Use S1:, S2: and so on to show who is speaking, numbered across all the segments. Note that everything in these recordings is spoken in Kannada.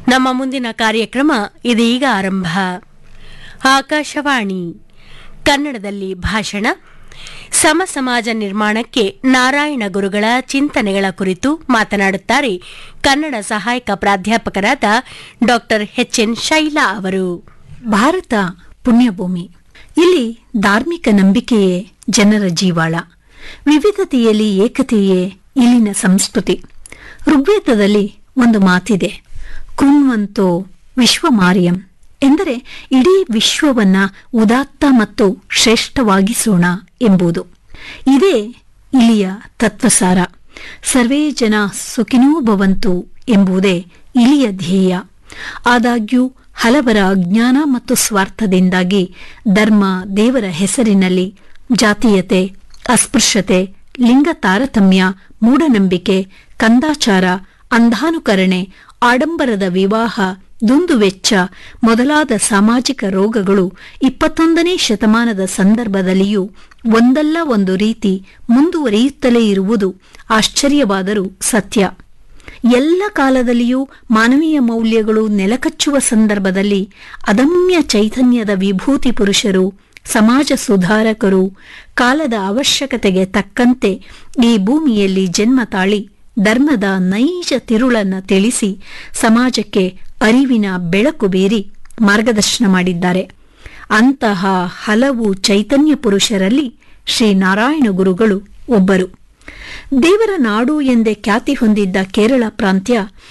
S1: ನಮ್ಮ ಮುಂದಿನ ಕಾರ್ಯಕ್ರಮ ಇದೀಗ ಆರಂಭ. ಆಕಾಶವಾಣಿ ಕನ್ನಡದಲ್ಲಿ ಭಾಷಣ. ಸಮಾಜ ನಿರ್ಮಾಣಕ್ಕೆ ನಾರಾಯಣ ಗುರುಗಳ ಚಿಂತನೆಗಳ ಕುರಿತು ಮಾತನಾಡುತ್ತಾರೆ ಕನ್ನಡ ಸಹಾಯಕ ಪ್ರಾಧ್ಯಾಪಕರಾದ ಡಾ ಎಚ್.ಎನ್. ಶೈಲಾ ಅವರು.
S2: ಭಾರತ ಪುಣ್ಯಭೂಮಿ. ಇಲ್ಲಿ ಧಾರ್ಮಿಕ ನಂಬಿಕೆಯೇ ಜನರ ಜೀವಾಳ. ವಿವಿಧತೆಯಲ್ಲಿ ಏಕತೆಯೇ ಇಲ್ಲಿನ ಸಂಸ್ಕೃತಿ. ಋಗ್ವೇದದಲ್ಲಿ ಒಂದು ಮಾತಿದೆ, ಕೃಣ್ವಂತೋ ವಿಶ್ವಮಾರ್ಯಂ ಎಂದರೆ ಇಡೀ ವಿಶ್ವವನ್ನ ಉದಾತ್ತ ಮತ್ತು ಶ್ರೇಷ್ಠವಾಗಿಸೋಣ ಎಂಬುದು. ಇದೇ ಇಲ್ಲಿಯ ತತ್ವಸಾರ. ಸರ್ವೇ ಜನ ಸುಖಿನೋ ಭವಂತು ಎಂಬುದೇ ಇಲ್ಲಿಯ ಧ್ಯೇಯ. ಆದಾಗ್ಯೂ ಹಲವರ ಅಜ್ಞಾನ ಮತ್ತು ಸ್ವಾರ್ಥದಿಂದಾಗಿ ಧರ್ಮ, ದೇವರ ಹೆಸರಿನಲ್ಲಿ ಜಾತೀಯತೆ, ಅಸ್ಪೃಶ್ಯತೆ, ಲಿಂಗ ತಾರತಮ್ಯ, ಮೂಢನಂಬಿಕೆ, ಕಂದಾಚಾರ, ಅಂಧಾನುಕರಣೆ, ಆಡಂಬರದ ವಿವಾಹ, ದುಂದುವೆಚ್ಚ ಮೊದಲಾದ ಸಾಮಾಜಿಕ ರೋಗಗಳು 21ನೇ ಶತಮಾನದ ಸಂದರ್ಭದಲ್ಲಿಯೂ ಒಂದಲ್ಲ ಒಂದು ರೀತಿ ಮುಂದುವರಿಯುತ್ತಲೇ ಇರುವುದು ಆಶ್ಚರ್ಯವಾದರೂ ಸತ್ಯ. ಎಲ್ಲ ಕಾಲದಲ್ಲಿಯೂ ಮಾನವೀಯ ಮೌಲ್ಯಗಳು ನೆಲಕಚ್ಚುವ ಸಂದರ್ಭದಲ್ಲಿ ಅದಮ್ಯ ಚೈತನ್ಯದ ವಿಭೂತಿ ಪುರುಷರು, ಸಮಾಜ ಸುಧಾರಕರು ಕಾಲದ ಅವಶ್ಯಕತೆಗೆ ತಕ್ಕಂತೆ ಈ ಭೂಮಿಯಲ್ಲಿ ಜನ್ಮ ತಾಳಿ ಧರ್ಮದ ನೈಜ ತಿರುಳನ್ನು ತಿಳಿಸಿ ಸಮಾಜಕ್ಕೆ ಅರಿವಿನ ಬೆಳಕು ಬೀರಿ ಮಾರ್ಗದರ್ಶನ ಮಾಡಿದ್ದಾರೆ. ಅಂತಹ ಹಲವು ಚೈತನ್ಯ ಪುರುಷರಲ್ಲಿ ಶ್ರೀ ನಾರಾಯಣ ಗುರುಗಳು ಒಬ್ಬರು. ದೇವರ ನಾಡು ಎಂದೇ ಖ್ಯಾತಿ ಹೊಂದಿದ್ದ ಕೇರಳ ಪ್ರಾಂತ್ಯ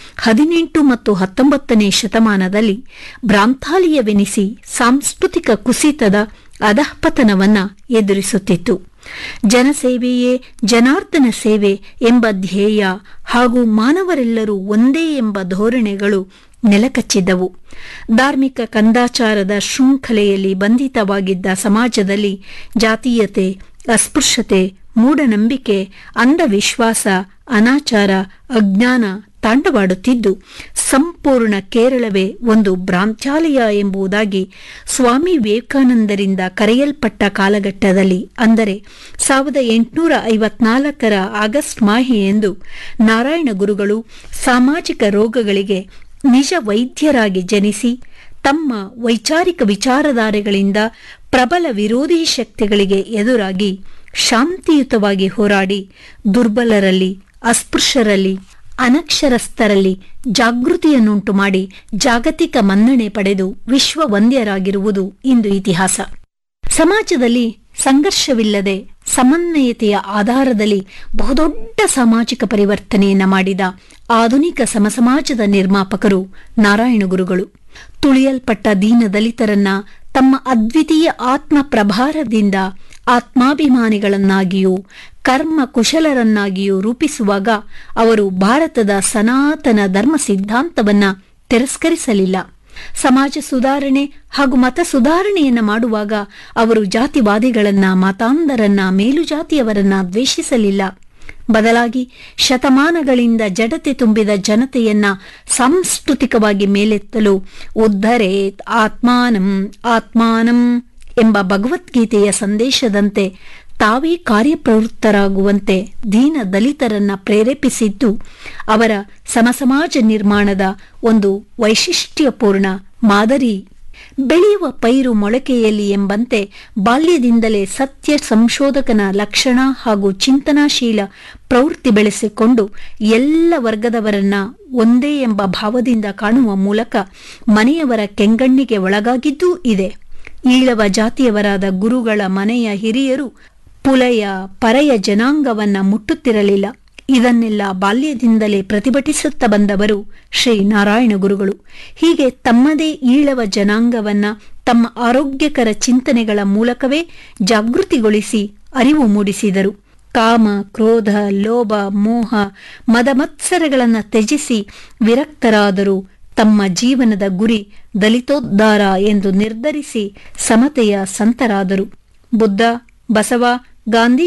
S2: 18 ಮತ್ತು 19ನೇ ಶತಮಾನದಲ್ಲಿ ಭ್ರಾಂತಾಲಯವೆನಿಸಿ ಸಾಂಸ್ಕೃತಿಕ ಕುಸಿತದ ಅಧಃಪತನವನ್ನ ಎದುರಿಸುತ್ತಿತ್ತು. ಜನಸೇವೆಯೇ ಜನಾರ್ದನ ಸೇವೆ ಎಂಬ ಧ್ಯೇಯ ಹಾಗೂ ಮಾನವರೆಲ್ಲರೂ ಒಂದೇ ಎಂಬ ಧೋರಣೆಗಳು ನೆಲಕಚ್ಚಿದ್ದವು. ಧಾರ್ಮಿಕ ಕಂದಾಚಾರದ ಶೃಂಖಲೆಯಲ್ಲಿ ಬಂಧಿತವಾಗಿದ್ದ ಸಮಾಜದಲ್ಲಿ ಜಾತೀಯತೆ, ಅಸ್ಪೃಶ್ಯತೆ, ಮೂಢನಂಬಿಕೆ, ಅಂಧವಿಶ್ವಾಸ, ಅನಾಚಾರ, ಅಜ್ಞಾನ ತಾಂಡವಾಡುತ್ತಿದ್ದು ಸಂಪೂರ್ಣ ಕೇರಳವೇ ಒಂದು ಭ್ರಾಂತ್ಯಾಲಯ ಎಂಬುದಾಗಿ ಸ್ವಾಮಿ ವಿವೇಕಾನಂದರಿಂದ ಕರೆಯಲ್ಪಟ್ಟ ಕಾಲಘಟ್ಟದಲ್ಲಿ, ಅಂದರೆ 1854ರ ಆಗಸ್ಟ್ ಮಾಹೆಯೆಂದು ನಾರಾಯಣ ಗುರುಗಳು ಸಾಮಾಜಿಕ ರೋಗಗಳಿಗೆ ನಿಜ ವೈದ್ಯರಾಗಿ ಜನಿಸಿ ತಮ್ಮ ವೈಚಾರಿಕ ವಿಚಾರಧಾರೆಗಳಿಂದ ಪ್ರಬಲ ವಿರೋಧಿ ಶಕ್ತಿಗಳಿಗೆ ಎದುರಾಗಿ ಶಾಂತಿಯುತವಾಗಿ ಹೋರಾಡಿ ದುರ್ಬಲರಲ್ಲಿ, ಅಸ್ಪೃಶ್ಯರಲ್ಲಿ, ಅನಕ್ಷರಸ್ಥರಲ್ಲಿ ಜಾಗೃತಿಯನ್ನುಂಟು ಮಾಡಿ ಜಾಗತಿಕ ಮನ್ನಣೆ ಪಡೆದು ವಿಶ್ವ ವಂದ್ಯರಾಗಿರುವುದು ಇಂದು ಇತಿಹಾಸ. ಸಮಾಜದಲ್ಲಿ ಸಂಘರ್ಷವಿಲ್ಲದೆ ಸಮನ್ವಯತೆಯ ಆಧಾರದಲ್ಲಿ ಬಹುದೊಡ್ಡ ಸಾಮಾಜಿಕ ಪರಿವರ್ತನೆಯನ್ನ ಮಾಡಿದ ಆಧುನಿಕ ಸಮಸಮಾಜದ ನಿರ್ಮಾಪಕರು ನಾರಾಯಣ ಗುರುಗಳು. ತುಳಿಯಲ್ಪಟ್ಟ ದೀನದಲಿತರನ್ನ ತಮ್ಮ ಅದ್ವಿತೀಯ ಆತ್ಮ ಪ್ರಭಾರದಿಂದ ಆತ್ಮಾಭಿಮಾನಿಗಳನ್ನಾಗಿಯೂ ಕರ್ಮ ಕುಶಲರನ್ನಾಗಿಯೂ ರೂಪಿಸುವಾಗ ಅವರು ಭಾರತದ ಸನಾತನ ಧರ್ಮ ಸಿದ್ಧಾಂತವನ್ನ ತಿರಸ್ಕರಿಸಲಿಲ್ಲ. ಸಮಾಜ ಸುಧಾರಣೆ ಹಾಗೂ ಮತ ಸುಧಾರಣೆಯನ್ನ ಮಾಡುವಾಗ ಅವರು ಜಾತಿವಾದಿಗಳನ್ನ, ಮತಾಂಧರನ್ನ, ಮೇಲುಜಾತಿಯವರನ್ನ ದ್ವೇಷಿಸಲಿಲ್ಲ. ಬದಲಾಗಿ ಶತಮಾನಗಳಿಂದ ಜಡತೆ ತುಂಬಿದ ಜನತೆಯನ್ನ ಸಾಂಸ್ಕೃತಿಕವಾಗಿ ಮೇಲೆತ್ತಲು ಉದ್ಧರೇತ್ ಆತ್ಮಾನಂ ಆತ್ಮಾನಂ ಎಂಬ ಭಗವದ್ಗೀತೆಯ ಸಂದೇಶದಂತೆ ತಾವೇ ಕಾರ್ಯಪ್ರವೃತ್ತರಾಗುವಂತೆ ದೀನ ದಲಿತರನ್ನ ಪ್ರೇರೇಪಿಸಿದ್ದು ಅವರ ಸಮಸಮಾಜ ನಿರ್ಮಾಣದ ಒಂದು ವೈಶಿಷ್ಟ್ಯಪೂರ್ಣ ಮಾದರಿ. ಬೆಳೆಯುವ ಪೈರು ಮೊಳಕೆಯಲ್ಲಿ ಎಂಬಂತೆ ಬಾಲ್ಯದಿಂದಲೇ ಸತ್ಯ ಸಂಶೋಧಕನ ಲಕ್ಷಣ ಹಾಗೂ ಚಿಂತನಾಶೀಲ ಪ್ರವೃತ್ತಿ ಬೆಳೆಸಿಕೊಂಡು ಎಲ್ಲ ವರ್ಗದವರನ್ನ ಒಂದೇ ಎಂಬ ಭಾವದಿಂದ ಕಾಣುವ ಮೂಲಕ ಮನೆಯವರ ಕೆಂಗಣ್ಣಿಗೆ ಒಳಗಾಗಿದ್ದೂ ಇದೆ. ಈಳವ ಜಾತಿಯವರಾದ ಗುರುಗಳ ಮನೆಯ ಹಿರಿಯರು ಪುಲಯ ಪರೆಯ ಜನಾಂಗವನ್ನ ಮುಟ್ಟುತ್ತಿರಲಿಲ್ಲ. ಇದನ್ನೆಲ್ಲ ಬಾಲ್ಯದಿಂದಲೇ ಪ್ರತಿಭಟಿಸುತ್ತಾ ಬಂದವರು ಶ್ರೀ ನಾರಾಯಣ ಗುರುಗಳು. ಹೀಗೆ ತಮ್ಮದೇ ಈಳವ ಜನಾಂಗವನ್ನ ತಮ್ಮ ಆರೋಗ್ಯಕರ ಚಿಂತನೆಗಳ ಮೂಲಕವೇ ಜಾಗೃತಿಗೊಳಿಸಿ ಅರಿವು ಮೂಡಿಸಿದರು. ಕಾಮ, ಕ್ರೋಧ, ಲೋಭ, ಮೋಹ, ಮದಮತ್ಸರಗಳನ್ನು ತ್ಯಜಿಸಿ ವಿರಕ್ತರಾದರು. ತಮ್ಮ ಜೀವನದ ಗುರಿ ದಲಿತೋದ್ಧಾರ ಎಂದು ನಿರ್ಧರಿಸಿ ಸಮತೆಯ ಸಂತರಾದರು. ಬುದ್ಧ, ಬಸವ, ಗಾಂಧಿ